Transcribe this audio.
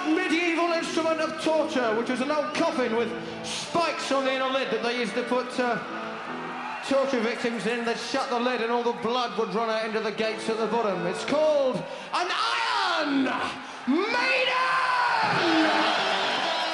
old medieval instrument of torture, which was an old coffin with spikes on the inner lid that they used to put torture victims in. They'd shut the lid and all the blood would run out into the gates at the bottom. It's called an Iron Maiden!